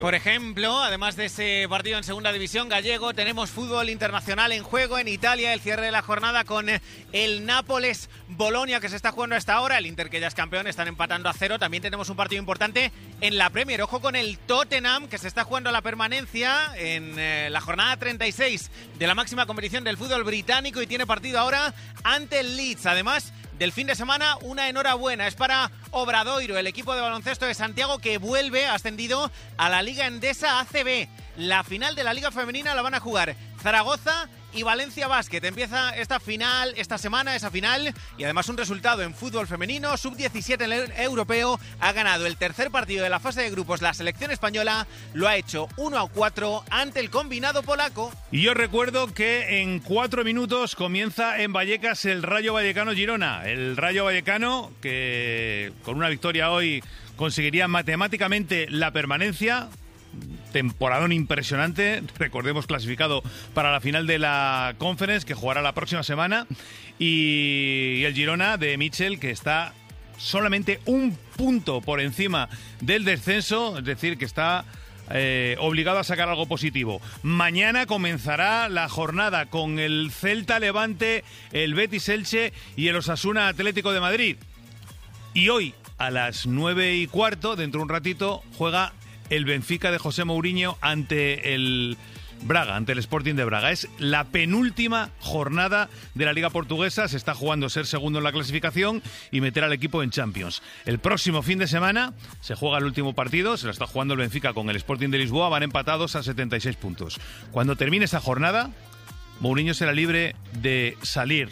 Por ejemplo, además de ese partido en segunda división gallego, tenemos fútbol internacional en juego en Italia, el cierre de la jornada con el Nápoles-Bolonia que se está jugando hasta ahora, el Inter que ya es campeón, están empatando a 0, también tenemos un partido importante en la Premier, ojo con el Tottenham que se está jugando la permanencia en la jornada 36 de la máxima competición del fútbol británico y tiene partido ahora ante el Leeds, además del fin de semana, una enhorabuena. Es para Obradoiro, el equipo de baloncesto de Santiago que vuelve, ascendido a la Liga Endesa ACB. La final de la Liga Femenina la van a jugar Zaragoza y Valencia Basket. Empieza esta semana, esa final, y además un resultado en fútbol femenino, sub-17 en el europeo, ha ganado el tercer partido de la fase de grupos. La selección española lo ha hecho 1-4 ante el combinado polaco. Y yo recuerdo que en 4 minutos comienza en Vallecas el Rayo Vallecano-Girona. El Rayo Vallecano que con una victoria hoy conseguiría matemáticamente la permanencia. Temporadón impresionante, recordemos clasificado para la final de la Conference que jugará la próxima semana, y el Girona de Michel que está solamente un punto por encima del descenso, es decir que está obligado a sacar algo positivo. Mañana comenzará la jornada con el Celta Levante, el Betis Elche y el Osasuna Atlético de Madrid, y hoy a las 9:15, dentro de un ratito, juega el Benfica de José Mourinho ante el Braga, ante el Sporting de Braga. Es la penúltima jornada de la Liga Portuguesa. Se está jugando ser segundo en la clasificación y meter al equipo en Champions. El próximo fin de semana se juega el último partido. Se lo está jugando el Benfica con el Sporting de Lisboa. Van empatados a 76 puntos. Cuando termine esa jornada, Mourinho será libre de salir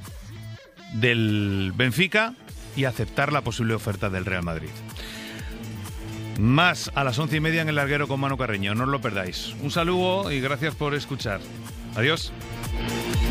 del Benfica y aceptar la posible oferta del Real Madrid. Más a las 11:30 en El Larguero con Manu Carreño. No os lo perdáis. Un saludo y gracias por escuchar. Adiós.